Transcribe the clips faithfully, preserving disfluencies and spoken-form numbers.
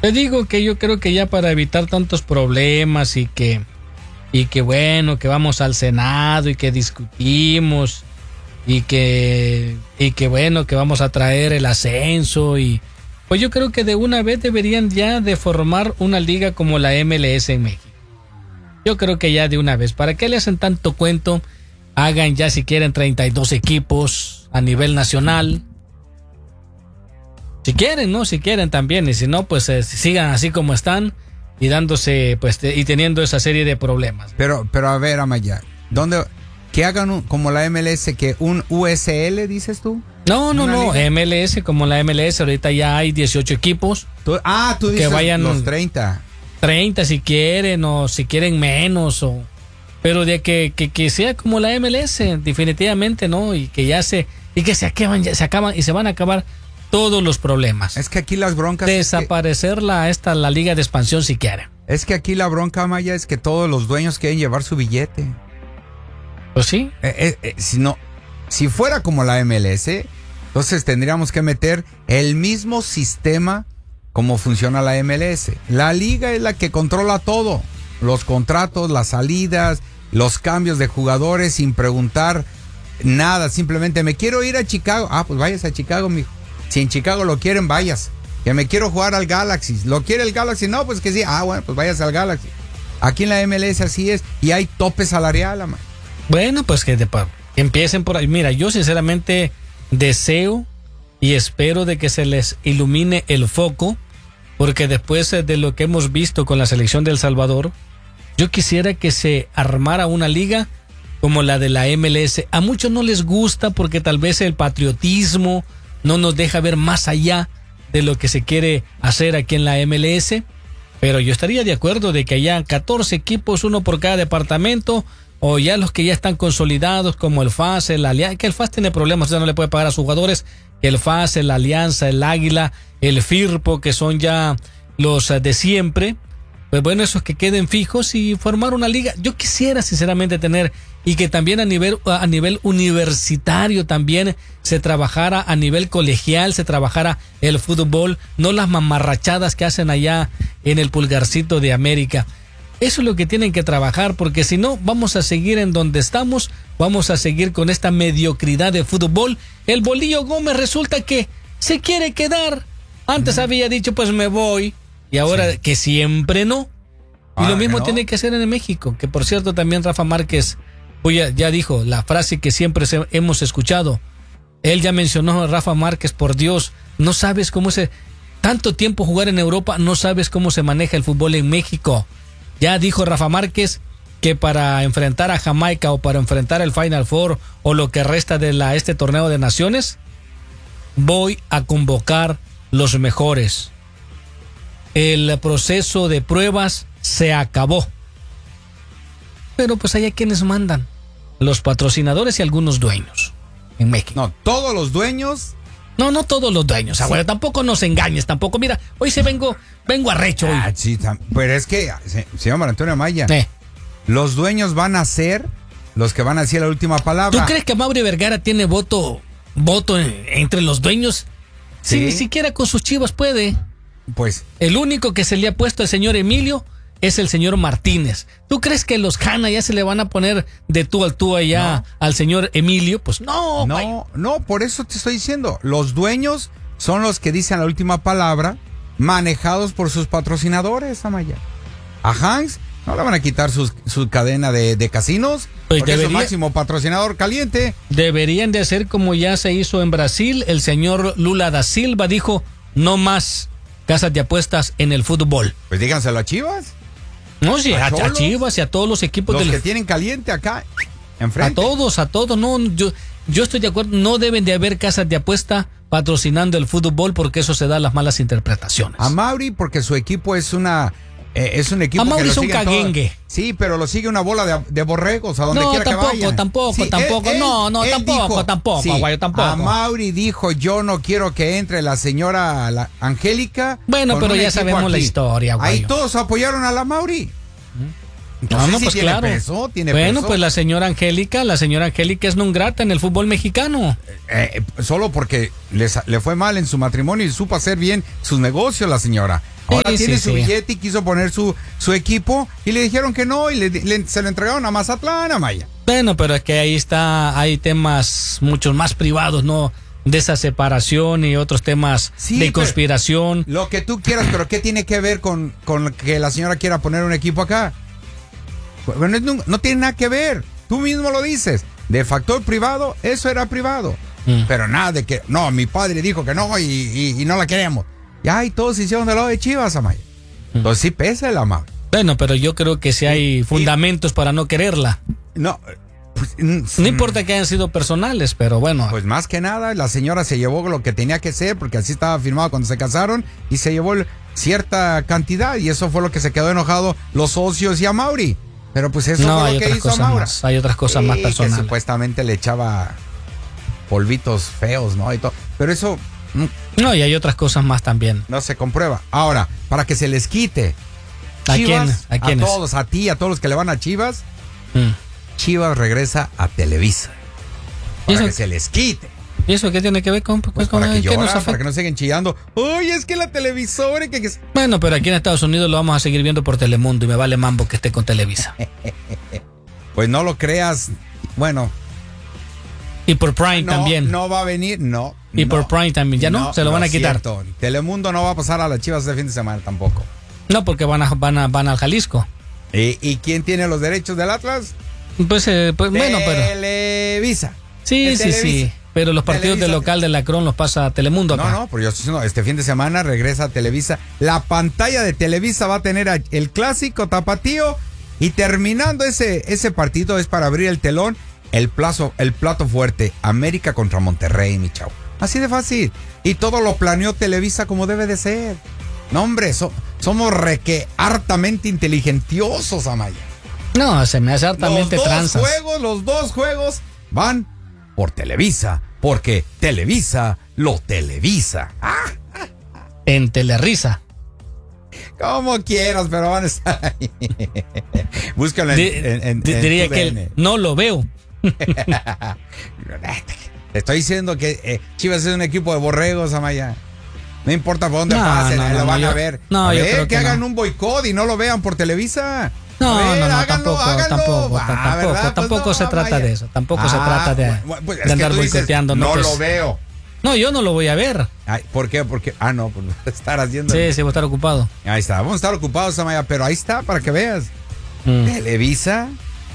Te digo que yo creo que ya para evitar tantos problemas y que, y que bueno, que vamos al Senado y que discutimos y que, y que bueno, que vamos a traer el ascenso y pues yo creo que de una vez deberían ya de formar una liga como la M L S en México. Yo creo que ya de una vez. ¿Para qué le hacen tanto cuento? Hagan ya si quieren treinta y dos equipos a nivel nacional. Si quieren, ¿no? Si quieren también. Y si no, pues eh, sigan así como están y dándose, pues, te, y teniendo esa serie de problemas. Pero, pero a ver, Amaya, ¿dónde? Que hagan un, como la M L S, que un U S L, dices tú. No, no, no. liga? M L S como la M L S. Ahorita ya hay dieciocho equipos. Tú, ah, tú dices que vayan los treinta. treinta si quieren o si quieren menos o... Pero de que, que, que sea como la M L S, definitivamente, ¿no? Y que ya se... Y que se acaban, ya se acaban y se van a acabar todos los problemas. Es que aquí las broncas... Desaparecer es la, esta, la liga de expansión si quieren. Es que aquí la bronca, Maya, es que todos los dueños quieren llevar su billete. Pues sí. Eh, eh, eh, si no, si fuera como la M L S, entonces tendríamos que meter el mismo sistema como funciona la M L S. La liga es la que controla todo. Los contratos, las salidas, los cambios de jugadores sin preguntar nada. Simplemente me quiero ir a Chicago. Ah, pues vayas a Chicago, mijo. Si en Chicago lo quieren, vayas. Que me quiero jugar al Galaxy. ¿Lo quiere el Galaxy? No, pues que sí. Ah, bueno, pues vayas al Galaxy. Aquí en la M L S así es. Y hay tope salarial, amor. Bueno, pues que, de, que empiecen por ahí. Mira, yo sinceramente deseo y espero de que se les ilumine el foco, porque después de lo que hemos visto con la selección de El Salvador, yo quisiera que se armara una liga como la de la M L S. A muchos no les gusta porque tal vez el patriotismo no nos deja ver más allá de lo que se quiere hacer aquí en la M L S, pero yo estaría de acuerdo de que haya catorce equipos, uno por cada departamento, o ya los que ya están consolidados como el F A S, el Alianza, que el F A S tiene problemas, ya no le puede pagar a sus jugadores, que el F A S, el Alianza, el Águila, el Firpo, que son ya los de siempre, pues bueno, esos que queden fijos y formar una liga. Yo quisiera sinceramente tener, y que también a nivel, a nivel universitario también se trabajara, a nivel colegial se trabajara el fútbol, no las mamarrachadas que hacen allá en el Pulgarcito de América. Eso es lo que tienen que trabajar, porque si no, vamos a seguir en donde estamos, vamos a seguir con esta mediocridad de fútbol. El Bolillo Gómez resulta que se quiere quedar. Antes mm. había dicho, pues me voy, y ahora sí. que siempre no. Y ah, lo mismo no. tiene que hacer en México, que por cierto también Rafa Márquez ya, ya dijo la frase que siempre se, hemos escuchado. Él ya mencionó a Rafa Márquez, por Dios, no sabes cómo se... Tanto tiempo jugar en Europa, no sabes cómo se maneja el fútbol en México. Ya dijo Rafa Márquez que para enfrentar a Jamaica o para enfrentar el Final Four o lo que resta de la, este torneo de naciones, voy a convocar los mejores. El proceso de pruebas se acabó. Pero pues hay a quienes mandan, los patrocinadores y algunos dueños en México. No, todos los dueños... No, no todos los dueños, sí. Abuelo, tampoco nos engañes, tampoco. Mira, hoy se vengo, vengo arrecho hoy. Ah, sí, pero es que, señor Mario Antonio Amaya, eh. los dueños van a ser los que van a decir la última palabra. ¿Tú crees que Mauri Vergara tiene voto, voto entre los dueños? Sí. Si ni siquiera con sus Chivas puede. Pues. El único que se le ha puesto al señor Emilio es el señor Martínez. ¿Tú crees que los Hanna ya se le van a poner de tú al tú allá no. al señor Emilio? Pues no. No, vaya. no, por eso te estoy diciendo. Los dueños son los que dicen la última palabra, manejados por sus patrocinadores, Amaya. A Hans no le van a quitar sus, su cadena de, de casinos, pues porque debería, es su máximo patrocinador caliente. Deberían de hacer como ya se hizo en Brasil. El señor Lula da Silva dijo, no más casas de apuestas en el fútbol. Pues díganselo a Chivas. No, sí, a, a Chivas y a todos los equipos. Los del... que tienen caliente acá, enfrente. A todos, a todos. No, yo, yo estoy de acuerdo. No deben de haber casas de apuesta patrocinando el fútbol porque eso se da las malas interpretaciones. A Mauri porque su equipo es una... Eh, es un equipo a Mauri que es un caguengue. Todo. Sí, pero lo sigue una bola de, de borregos a donde no, quiera tampoco, que vaya. Tampoco, sí, tampoco, él, no, no, él tampoco, dijo, tampoco, sí, aguayo, tampoco. A Mauri dijo, yo no quiero que entre la señora la Angélica. Bueno, pero ya sabemos aquí. La historia, aguayo. Ahí todos apoyaron a la Mauri. No, No, sé no, si pues tiene claro. peso, tiene Bueno, peso. pues la señora Angélica, la señora Angélica es non grata en el fútbol mexicano. Eh, eh, solo porque le, sa- le fue mal en su matrimonio y supo hacer bien sus negocios la señora. Ahora Sí, tiene sí, su sí. billete y quiso poner su, su equipo y le dijeron que no y le, le- se lo entregaron a Mazatlán, Amaya. Bueno, pero es que ahí está, hay temas muchos más privados, ¿no? De esa separación y otros temas Sí, de pero- conspiración. Lo que tú quieras, pero ¿qué tiene que ver con, con que la señora quiera poner un equipo acá? Bueno, no, no tiene nada que ver. Tú mismo lo dices. De factor privado, eso era privado. Mm. Pero nada de que, no, mi padre dijo que no y, y- y no la queremos. Ya, y todos se hicieron del lado de Chivas, Amaya. Entonces sí pesa el amor. Bueno, pero yo creo que sí hay Y- fundamentos para no quererla. No, pues, mm, No importa que hayan sido personales, pero bueno. Pues más que nada, la señora se llevó lo que tenía que ser, porque así estaba firmado cuando se casaron, y se llevó el- cierta cantidad, y eso fue lo que se quedó enojado los socios y a Mauri. Pero pues eso no, fue hay lo que otras hizo cosas Maura. más. Hay otras cosas más Sí, que personales. supuestamente le echaba polvitos feos, ¿no? Y todo. Pero eso mm, No, y hay otras cosas más también. no se comprueba. Ahora, para que se les quite. ¿A Chivas, quién? ¿A quiénes? todos, a ti, a todos los que le van a Chivas, Mm. Chivas regresa a Televisa. ¿Y Para eso, que se les quite. ¿Y eso qué tiene que ver con, Pues con- para que qué nos lloran, afecta? para que no sigan chillando. Uy, es que la televisora que... que- Bueno, pero aquí en Estados Unidos lo vamos a seguir viendo por Telemundo y me vale mambo que esté con Televisa. Pues no lo creas. Bueno, Y por Prime no, también. no va a venir, no. Y no. por Prime también. ¿Ya no? Se lo van a es quitar. cierto. Telemundo no va a pasar a las Chivas este fin de semana tampoco. No, porque van a, van a, van al Jalisco. ¿Y, y quién tiene los derechos del Atlas? Pues, eh, pues bueno, pero. Televisa. Sí, En sí, Televisa. sí. Pero los partidos Televisa. de local de Lacrón los pasa a Telemundo acá. No, no, pero yo estoy diciendo, este fin de semana regresa a Televisa. La pantalla de Televisa va a tener a- el clásico tapatío y terminando ese, ese partido es para abrir el telón, el plazo, el plato fuerte, América contra Monterrey, mi chavo. Así de fácil. Y todo lo planeó Televisa como debe de ser. No, hombre, so- somos reque hartamente inteligentiosos, Amaya. No, se me hace hartamente Los dos tranzas. juegos, los dos juegos van por Televisa, porque Televisa lo televisa. Ah, En Telerisa. como quieras, pero van a estar ahí. Búscalo en, Di- en- en- di- en diría tu que D el- N. no lo veo. Te estoy diciendo que eh, Chivas es un equipo de borregos, Amaya. No importa por dónde No, pasen, no, ahí no, lo van yo- a ver. no, a yo ver, creo que que hagan no. un boicot y no lo vean por Televisa. No, A ver, no, no, háganlo, tampoco, háganlo. tampoco, Ah, tampoco, ¿verdad? Pues tampoco no, se trata Amaya. de eso, tampoco se Ah, trata de, bueno, pues es de que andar tú dices, boicoteando. no Pues, lo veo. no, yo no lo voy a ver. Ay, ¿por qué? Porque, ah, no, pues estar haciendo. Sí, sí, voy a estar ocupado. Ahí está, vamos a estar ocupados, Amaya, pero ahí está, para que veas. Mm. Televisa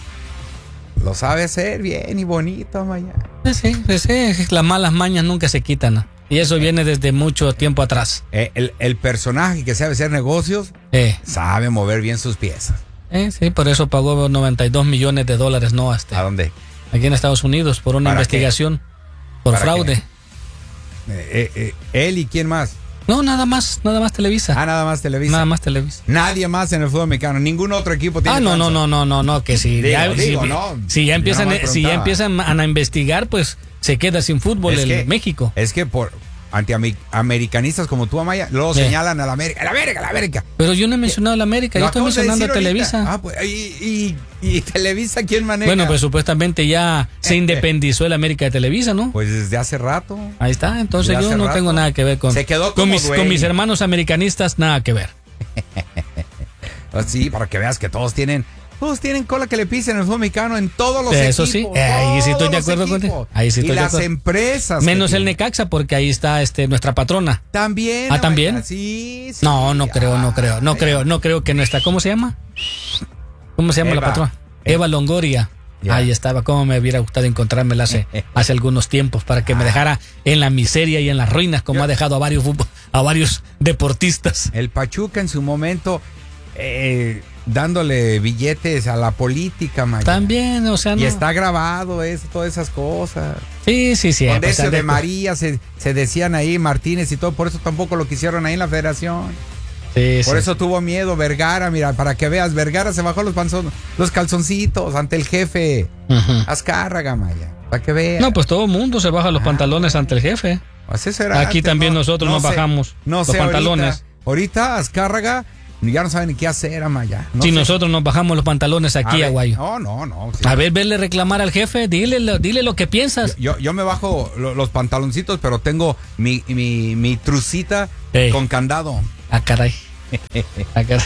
lo sabe hacer bien y bonito, Amaya. Sí, sí, sí, las malas mañas nunca se quitan, ¿no? Y eso viene desde mucho tiempo atrás. Eh, el, el personaje que sabe hacer negocios Eh, sabe mover bien sus piezas. eh, sí, por eso pagó noventa y dos millones de dólares, ¿no? Este, ¿A dónde? aquí en Estados Unidos por una ¿Para investigación por ¿Para fraude. qué? Eh, eh, eh, él y quién más. No, nada más, nada más Televisa. Ah, nada más Televisa. Nada más Televisa. Nadie más en el fútbol mexicano. Ningún otro equipo tiene. Ah, no, no, chance. no, no, no, no, que si Digo, ya, digo, si, no. si ya Yo empiezan, nomás si ya preguntaba. empiezan a investigar, pues se queda sin fútbol Es el que- México. Es que por antiamericanistas como tú, Amaya, luego Sí. señalan a la América. ¡La América, la América! Pero yo no he mencionado a la América, Lo yo estoy acabas de mencionando a decir ahorita. Televisa. Ah, pues, y, y, y Televisa, ¿quién maneja? Bueno, pues supuestamente ya se independizó el América de Televisa, ¿no? Pues desde hace rato. Ahí está, entonces Ya yo hace no rato. tengo nada que ver con, Se quedó con, como mis, dueño. con mis hermanos americanistas, nada que ver. Así, para que veas que todos tienen, todos tienen cola que le pisen en el fútbol mexicano en todos los Eso equipos. sí, eh, ahí sí estoy todos de los acuerdo equipos. contigo. Ahí sí y estoy de las acuerdo. empresas. Menos que el tienen. Necaxa, porque ahí está este nuestra patrona. También. Ah, Amaya, ¿también? Sí, sí. No, no creo, no creo, no Ay, creo, no creo que nuestra, ¿cómo se llama? ¿Cómo se llama Eva. la patrona? Eva. Eva Longoria. Ya. Ahí estaba, cómo me hubiera gustado encontrármela hace, hace algunos tiempos para que me dejara en la miseria y en las ruinas, como Yo- ha dejado a varios fútbol- a varios deportistas. El Pachuca en su momento eh, dándole billetes a la política, Maya. También, o sea, no. Y está grabado eso, todas esas cosas. Sí, sí, sí. Con a pesar ese de que- María se, se decían ahí Martínez y todo, por eso tampoco lo quisieron ahí en la federación. Sí, Por sí. eso tuvo miedo Vergara, mira, para que veas, Vergara se bajó los panzón, los calzoncitos ante el jefe Ujú. Azcárraga, Maya, para que veas. No, pues todo el mundo se baja los pantalones ante el jefe. Pues eso era Aquí antes, también nosotros nos sé- bajamos no los sé pantalones. Ahorita, ahorita Azcárraga ya no saben ni qué hacer, Amaya. No si sé. nosotros nos bajamos los pantalones aquí, A ver, Aguayo. No, no, no. Sí. A ver, verle reclamar al jefe, dile, lo- dile lo que piensas. Yo, yo me bajo lo- los pantaloncitos, pero tengo mi, mi, mi trucita Ey. con candado. Ah, caray. Ah, caray.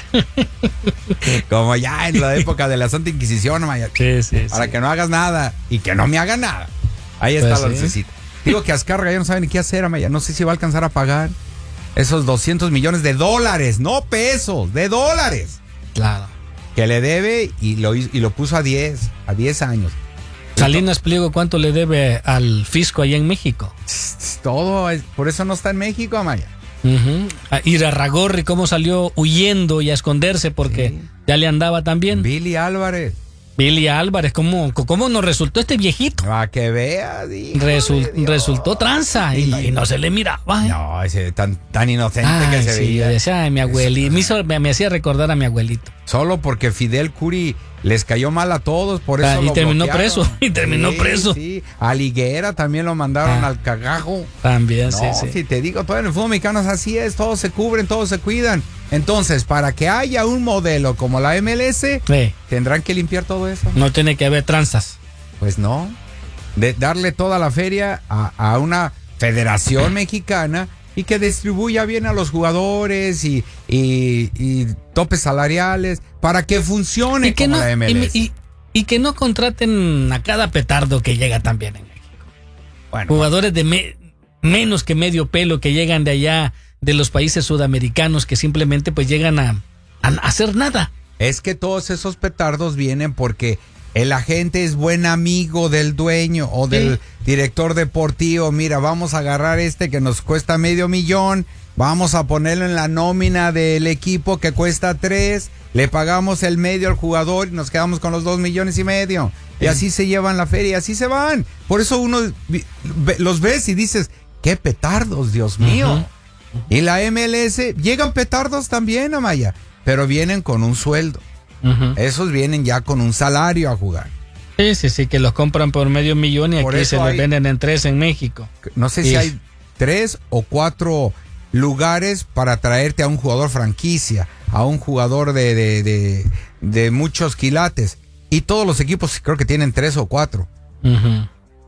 Como ya en la época de la Santa Inquisición, Amaya. Sí, sí, Para sí. que no hagas nada y que no me haga nada. Ahí está Pues la sí. lucecita. Digo que Azcárraga ya no sabe ni qué hacer, Amaya. No sé si va a alcanzar a pagar esos doscientos millones de dólares, no pesos, de dólares. Claro. Que le debe y lo, hizo- y lo puso a diez, a diez años. Salinas Pliego, ¿cuánto le debe al fisco allá en México? Todo, es- por eso no está en México, Amaya. Uh-huh. A Irarragorri, ¿cómo salió huyendo y a esconderse porque Sí. ya le andaba también? Billy Álvarez. Billy Álvarez, ¿cómo, cómo nos resultó este viejito? Para que veas, hijo Resul- de Dios. resultó tranza y, y no se le miraba. ¿eh? No, ese tan, tan inocente Ay, que se sí, veía. yo decía, ay, mi abuelito. Me, hizo- me, me hacía recordar a mi abuelito. Solo porque Fidel Curi les cayó mal a todos, por eso Ah, y lo terminó bloquearon. preso, y terminó Sí, preso. Sí, a Liguera también lo mandaron Ah. al cagajo. También, No, sí, sí. si te digo, todo en el fútbol mexicano es así, es, todos se cubren, todos se cuidan. Entonces, para que haya un modelo como la M L S, Sí, ¿tendrán que limpiar todo eso? no tiene que haber tranzas. Pues no. De darle toda la feria a, a una federación mexicana y que distribuya bien a los jugadores y, y- y topes salariales para que funcione Y que, como no, la M L S. y, y- y que no contraten a cada petardo que llega también en México. Bueno, Jugadores de me- menos que medio pelo que llegan de allá, de los países sudamericanos, que simplemente pues llegan a, a hacer nada. es que todos esos petardos vienen porque el agente es buen amigo del dueño o del Sí. director deportivo. Mira, vamos a agarrar este que nos cuesta medio millón, vamos a ponerlo en la nómina del equipo que cuesta tres, le pagamos el medio al jugador y nos quedamos con los dos millones y medio. Y Sí. así se llevan la feria, así se van. Por eso uno vi- ve- los ves y dices, qué petardos, Dios mío. Ujú. Y la M L S, llegan petardos también, Amaya, pero vienen con un sueldo. Ujú. Esos vienen ya con un salario a jugar. Sí, sí, sí, que los compran por medio millón y Por aquí eso se los hay- venden en tres en México. No sé Sí. si hay tres o cuatro lugares para traerte a un jugador franquicia, a un jugador de, de, de, de muchos quilates. Y todos los equipos creo que tienen tres o cuatro. Ujú.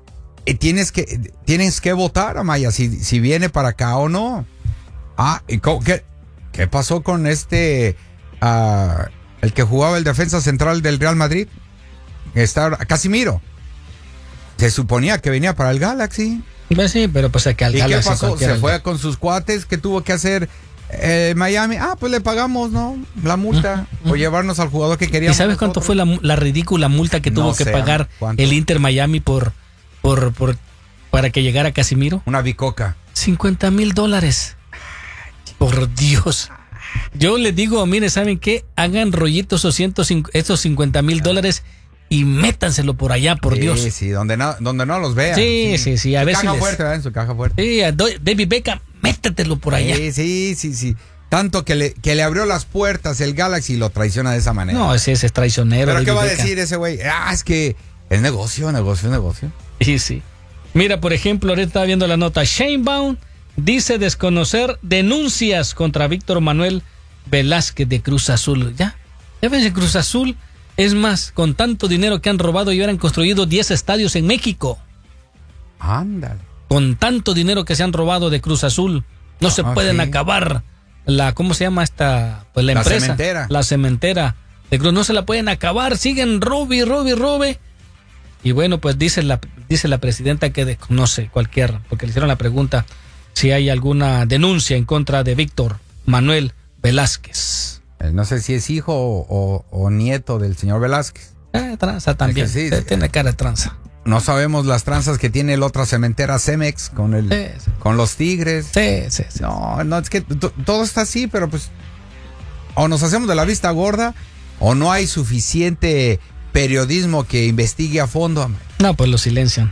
Y tienes que, tienes que votar, Amaya, si, si viene para acá o no. Ah, ¿y cómo- qué, qué pasó con este, ah, el que jugaba el defensa central del Real Madrid? Está Casimiro. Se suponía que venía para el Galaxy. Pues sí, pero pues acá al ¿Y qué Galaxy pasó? cualquiera- Se fue con sus cuates. ¿Qué tuvo que hacer eh, Miami? Ah, pues le pagamos, ¿no? La multa. O llevarnos al jugador que ¿Y queríamos. sabes cuánto nosotros. fue la, mu- la ridícula multa que No tuvo que sé, pagar ¿cuánto? el Inter Miami por, por, por para que llegara Casimiro? Una bicoca. cincuenta mil dólares. Por Dios. Yo les digo, mire, ¿saben qué? Hagan rollitos esos, ciento cincuenta esos cincuenta mil dólares y métanselo por allá, por sí, Dios. Sí, donde no, donde no los vean. Sí, sí, sí, a Su ver si caja les- fuerte, ¿verdad? En su caja fuerte. Sí, a Do- David Beckham, métetelo por allá. Sí, sí, sí, sí. Tanto que le, que le abrió las puertas el Galaxy y lo traiciona de esa manera. No, ese, ese es traicionero. ¿Pero qué David va a Beckham. decir ese güey? Ah, es que es negocio, negocio, negocio. Sí, sí. Mira, por ejemplo, ahorita estaba viendo la nota. Sheinbaum dice desconocer denuncias contra Víctor Manuel Velázquez de Cruz Azul. Ya, ya ves, Cruz Azul. Es más, con tanto dinero que han robado y hubieran construido diez estadios en México. Ándale. Con tanto dinero que se han robado de Cruz Azul, no se Ah, pueden sí. acabar la, ¿cómo se llama esta? Pues la La empresa. cementera. La cementera de Cruz, no se la pueden acabar, siguen robe, y robe, y robe. Y bueno, pues dice la, dice la presidenta que desconoce cualquier, porque le hicieron la pregunta si hay alguna denuncia en contra de Víctor Manuel Velázquez. Eh, No sé si es hijo o, o- o nieto del señor Velázquez. Eh, tranza también, Es que sí, eh, sí. tiene cara de tranza. No sabemos las tranzas que tiene la otra cementera Cemex con el Sí, sí. con los Tigres. Sí, sí, sí. No, no, es que to- todo está así, pero pues o nos hacemos de la vista gorda o no hay suficiente periodismo que investigue a fondo. No, pues lo silencian.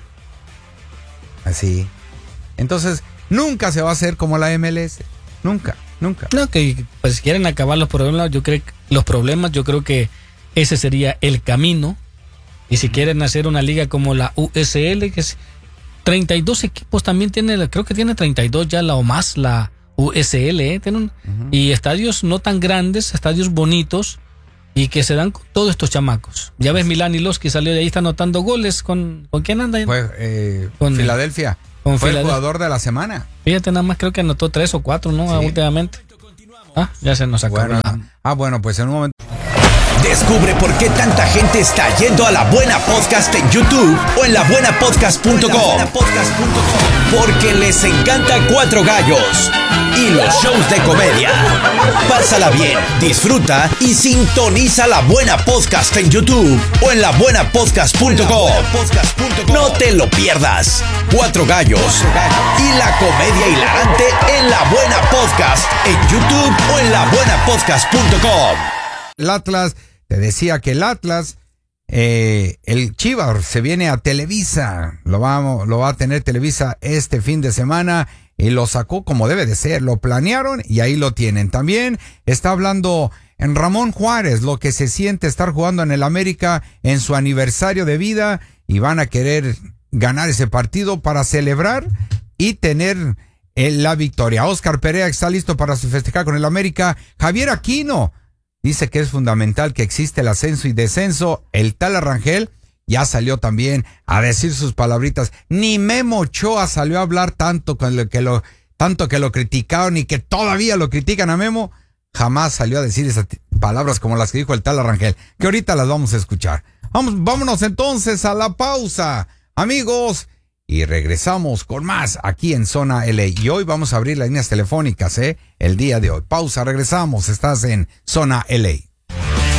Así. Entonces, nunca se va a hacer como la M L S. Nunca, nunca. No, que pues si quieren acabar los problemas, yo creo que los problemas, yo creo que ese sería el camino. Y si quieren hacer una liga como la U S L, que es treinta y dos equipos también tiene, creo que tiene treinta y dos ya la o más, la U S L, ¿eh? Tienen un, uh-huh. Y estadios no tan grandes, estadios bonitos, y que se dan con todos estos chamacos. Ya ves, Milán Iloski salió de ahí, está anotando goles. ¿Con, ¿con quién anda? Fue eh, con Filadelfia. Con Fue Filadelfia. El jugador de la semana. Fíjate, nada más creo que anotó tres o cuatro, ¿no? Sí. Últimamente. Ah, ya se nos acabó. Bueno, la... Ah, bueno, pues en un momento. Descubre por qué tanta gente está yendo a La Buena Podcast en YouTube o en la buena podcast punto com. Porque les encanta Cuatro Gallos y los shows de comedia. Pásala bien, disfruta y sintoniza La Buena Podcast en YouTube o en la buena podcast punto com. No te lo pierdas. Cuatro Gallos y la comedia hilarante en La Buena Podcast en YouTube o en la buena podcast punto com. El Atlas, te decía que el Atlas, eh, el Chivas se viene a Televisa, lo, vamos, lo va a tener Televisa este fin de semana y lo sacó como debe de ser, lo planearon y ahí lo tienen. También está hablando en Ramón Juárez, lo que se siente estar jugando en el América en su aniversario de vida y van a querer ganar ese partido para celebrar y tener eh, la victoria. Oscar Perea está listo para festejar con el América. Javier Aquino dice que es fundamental que existe el ascenso y descenso. El tal Arrangel ya salió también a decir sus palabritas. Ni Memo Ochoa salió a hablar tanto, con lo que lo, tanto que lo criticaron y que todavía lo critican a Memo. Jamás salió a decir esas palabras como las que dijo el tal Arrangel, que ahorita las vamos a escuchar. Vamos, vámonos entonces a la pausa, amigos, y regresamos con más aquí en Zona L A. Y hoy vamos a abrir las líneas telefónicas, ¿eh? El día de hoy. Pausa, regresamos. Estás en Zona L A.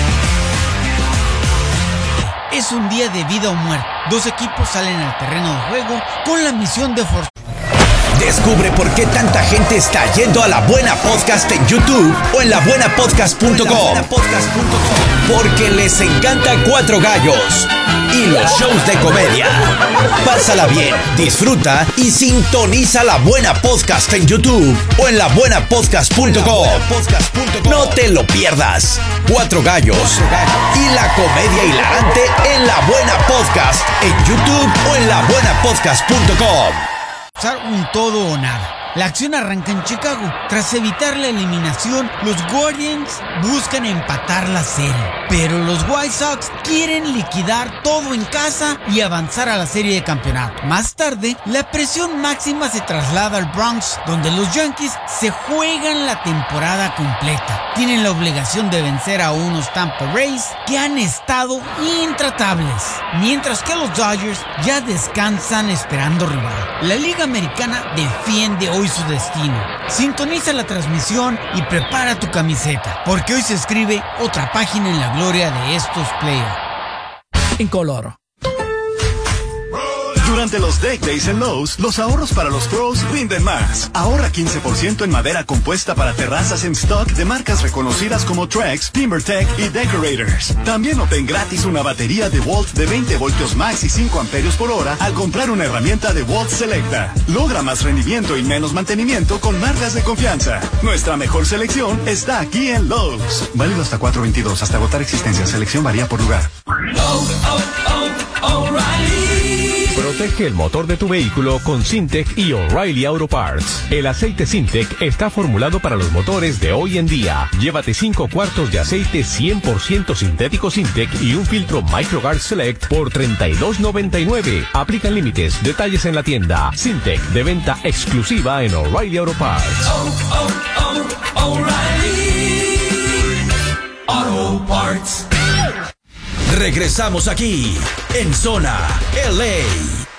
Es un día de vida o muerte. Dos equipos salen al terreno de juego con la misión de forzar. Descubre por qué tanta gente está yendo a La Buena Podcast en YouTube o en la buena podcast punto com. Porque les encanta Cuatro Gallos y los shows de comedia. Pásala bien, disfruta y sintoniza La Buena Podcast en YouTube o en la buena podcast punto com. No te lo pierdas. Cuatro Gallos y la comedia hilarante en La Buena Podcast en YouTube o en la buena podcast punto com. Un todo o nada. La acción arranca en Chicago. Tras evitar la eliminación, los Guardians buscan empatar la serie. Pero los White Sox quieren liquidar todo en casa y avanzar a la serie de campeonato. Más tarde, la presión máxima se traslada al Bronx, donde los Yankees se juegan la temporada completa. Tienen la obligación de vencer a unos Tampa Rays que han estado intratables, mientras que los Dodgers ya descansan esperando rival. La Liga Americana defiende hoy su destino. Sintoniza la transmisión y prepara tu camiseta, porque hoy se escribe otra página en la gloria de estos playoffs. En color. Durante los Deck Days en Lowe's, los ahorros para los pros rinden más. Ahorra quince por ciento en madera compuesta para terrazas en stock de marcas reconocidas como Trex, TimberTech y Decorators. También obtén gratis una batería de Walt de veinte voltios max y cinco amperios por hora al comprar una herramienta de Walt Selecta. Logra más rendimiento y menos mantenimiento con marcas de confianza. Nuestra mejor selección está aquí en Lowe's. Válido hasta cuatro veintidós, hasta agotar existencia. Selección varía por lugar. Oh, oh, oh, O'Reilly. Protege el motor de tu vehículo con Syntec y O'Reilly Auto Parts. El aceite Syntec está formulado para los motores de hoy en día. Llévate cinco cuartos de aceite cien por ciento sintético Syntec y un filtro MicroGuard Select por treinta y dos noventa y nueve. Aplican límites. Detalles en la tienda. Syntec, de venta exclusiva en O'Reilly Auto Parts. Oh, oh, oh, O'Reilly Auto Parts. Regresamos aquí en Zona L A.